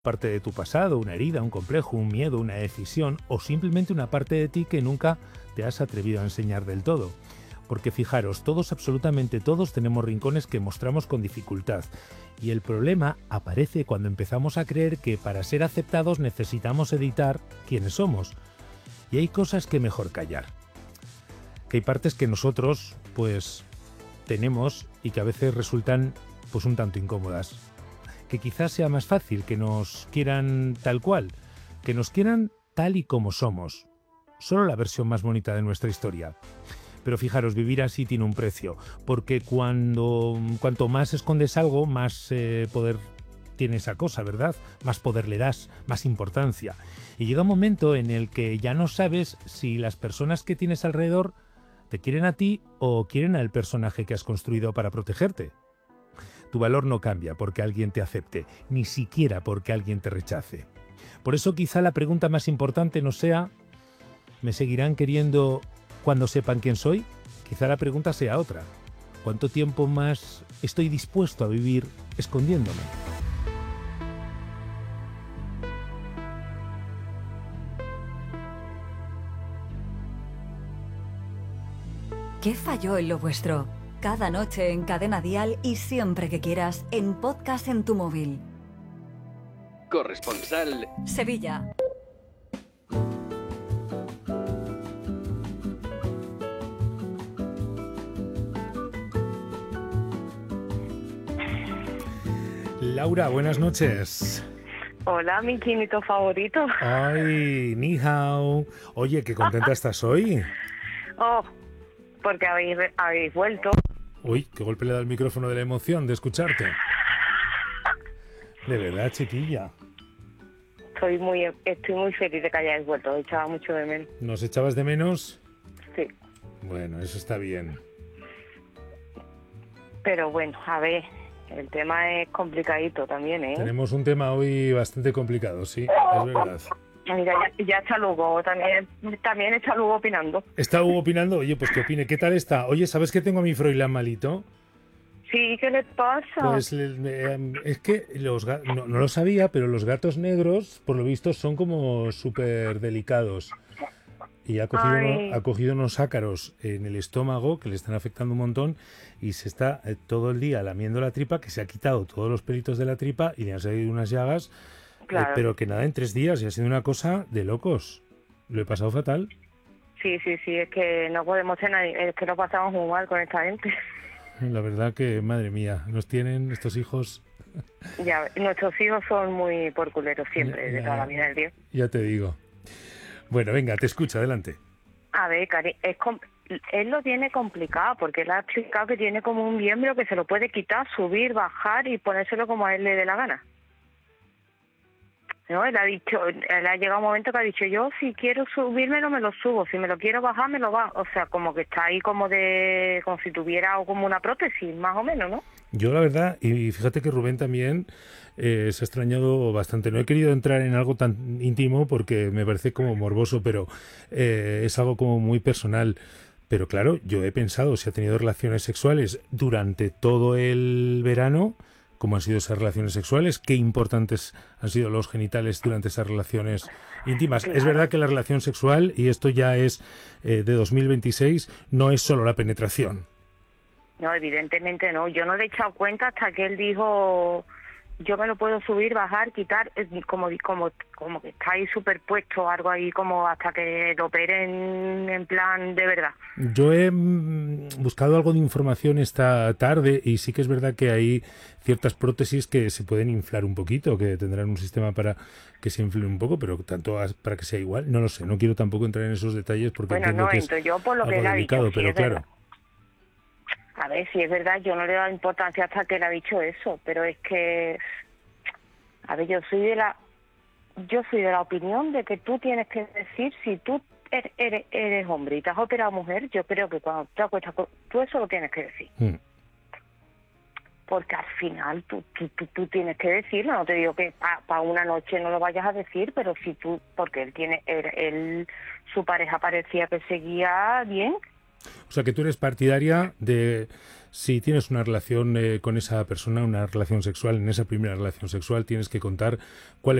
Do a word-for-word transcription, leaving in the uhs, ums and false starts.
parte de tu pasado, una herida, un complejo, un miedo, una decisión o simplemente una parte de ti que nunca te has atrevido a enseñar del todo. Porque fijaros, todos, absolutamente todos, tenemos rincones que mostramos con dificultad. Y el problema aparece cuando empezamos a creer que para ser aceptados necesitamos editar quiénes somos. Y hay cosas que mejor callar. Que hay partes que nosotros, pues, tenemos y que a veces resultan, pues, un tanto incómodas. Que quizás sea más fácil que nos quieran tal cual, que nos quieran tal y como somos. Solo la versión más bonita de nuestra historia. Pero fijaros, vivir así tiene un precio, porque cuando cuanto más escondes algo, más eh, poder tiene esa cosa, ¿verdad? Más poder le das, más importancia. Y llega un momento en el que ya no sabes si las personas que tienes alrededor te quieren a ti o quieren al personaje que has construido para protegerte. Tu valor no cambia porque alguien te acepte, ni siquiera porque alguien te rechace. Por eso quizá la pregunta más importante no sea ¿me seguirán queriendo cuando sepan quién soy? Quizá la pregunta sea otra. ¿Cuánto tiempo más estoy dispuesto a vivir escondiéndome? ¿Qué falló en lo vuestro? Cada noche en Cadena Dial y siempre que quieras en podcast en tu móvil. Corresponsal Sevilla. Laura, buenas noches. Hola, mi chinito favorito. Ay, ni hao. Oye, qué contenta estás hoy. Oh, porque habéis, habéis vuelto. Uy, qué golpe le da el micrófono de la emoción de escucharte. De verdad, chiquilla. Estoy muy, estoy muy feliz de que hayáis vuelto. Os echaba mucho de menos. ¿Nos echabas de menos? Sí. Bueno, eso está bien. Pero bueno, a ver, el tema es complicadito también, ¿eh? Tenemos un tema hoy bastante complicado, sí, es verdad. Mira, ya, ya está Lugo, también, también está Lugo opinando. ¿Está Hugo opinando? Oye, pues que opine. ¿Qué tal está? Oye, ¿sabes que tengo a mi Froilán malito? Sí, ¿qué le pasa? Pues eh, es que los ga- no, no lo sabía, pero los gatos negros, por lo visto, son como súper delicados. Y ha cogido, Ay. uno- ha cogido unos ácaros en el estómago que le están afectando un montón y se está eh, todo el día lamiendo la tripa, que se ha quitado todos los pelitos de la tripa y le han salido unas llagas, eh, Claro. pero que nada, en tres días y ha sido una cosa de locos. Lo he pasado fatal. Sí, sí, sí, es que no podemos tener, es que lo pasamos muy mal con esta gente. La verdad que, madre mía, nos tienen estos hijos, Ya, nuestros hijos son muy porculeros siempre, Ya, de ya. toda la vida del día. ya te digo. Bueno, venga, te escucho, adelante. A ver, Cari, es com- él lo tiene complicado porque él ha explicado que tiene como un miembro que se lo puede quitar, subir, bajar y ponérselo como a él le dé la gana. No, él ha dicho, él ha llegado un momento que ha dicho, yo si quiero subírmelo me lo subo, si me lo quiero bajar me lo bajo. O sea, como que está ahí como de, como si tuviera como una prótesis, más o menos, ¿no? Yo la verdad, y fíjate que Rubén también eh, se ha extrañado bastante. No he querido entrar en algo tan íntimo porque me parece como morboso, pero eh, es algo como muy personal. Pero claro, yo he pensado, si ha tenido relaciones sexuales durante todo el verano, ¿cómo han sido esas relaciones sexuales? ¿Qué importantes han sido los genitales durante esas relaciones íntimas? Claro. Es verdad que la relación sexual, y esto ya es eh, de dos mil veintiséis, no es solo la penetración. No, evidentemente no. Yo no le he echado cuenta hasta que él dijo, yo me lo puedo subir, bajar, quitar, es como como como que está ahí superpuesto, algo ahí como hasta que lo operen en plan de verdad. Yo he mm, buscado algo de información esta tarde y sí que es verdad que hay ciertas prótesis que se pueden inflar un poquito, que tendrán un sistema para que se infle un poco, pero tanto as- para que sea igual, no lo sé, no quiero tampoco entrar en esos detalles porque Bueno, entiendo no que es entro yo por lo que algo él ha delicado, dicho, sí, pero es claro. verdad. A ver, si es verdad, yo no le he dado importancia hasta que él ha dicho eso, pero es que, a ver, yo soy de la, yo soy de la opinión de que tú tienes que decir si tú eres, eres, eres hombre y te has operado mujer, yo creo que cuando te acuestas, con- tú eso lo tienes que decir. Mm. Porque al final tú, tú, tú, tú tienes que decirlo, no te digo que para una noche no lo vayas a decir, pero si tú, porque él tiene, él, él su pareja parecía que seguía bien. O sea que tú eres partidaria de si tienes una relación eh, con esa persona, una relación sexual, en esa primera relación sexual tienes que contar cuál